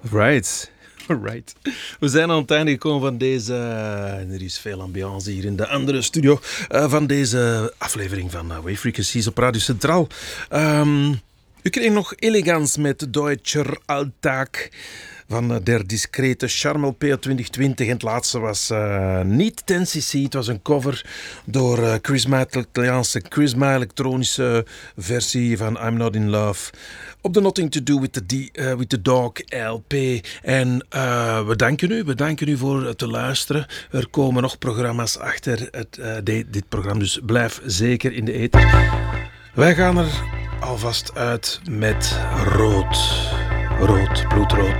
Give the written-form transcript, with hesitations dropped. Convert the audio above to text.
Right. Right. We zijn aan het einde gekomen van deze... er is veel ambiance hier in de andere studio. Van deze aflevering van Wave Frequencies op Radio Centraal. U kreeg nog Elegans met Deutscher Alltag van Der Discrete Charme LP 2020. En het laatste was niet 10cc. Het was een cover door Charisma, de Italiaanse Charisma, elektronische versie van I'm Not In Love. Op de Nothing To Do With The Dog LP. En we danken u voor het te luisteren. Er komen nog programma's achter dit programma, dus blijf zeker in de ether. Wij gaan er alvast uit met rood. Rood, bloedrood.